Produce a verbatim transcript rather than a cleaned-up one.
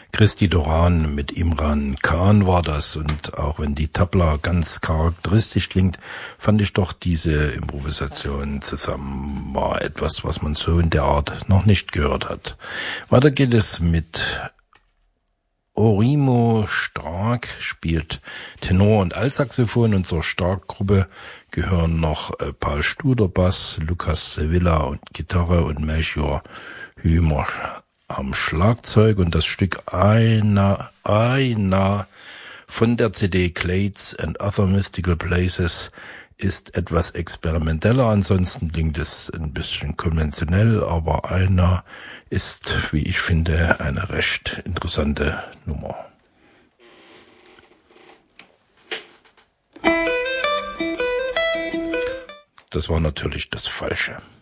Christy Doran mit Imran Khan war das, und auch wenn die Tabla ganz charakteristisch klingt, fand ich doch diese Improvisation zusammen war etwas, was man so in der Art noch nicht gehört hat. Weiter geht es mit Orimo Stark, spielt Tenor und Altsaxophon, und zur Stark-Gruppe gehören noch äh, Paul Studer Bass, Lukas Sevilla und Gitarre und Melchior Hümer am Schlagzeug, und das Stück Aina, Aina von der C D Clades and Other Mystical Places ist etwas experimenteller, ansonsten klingt es ein bisschen konventionell, aber Aina ist, wie ich finde, eine recht interessante Nummer. Das war natürlich das Falsche.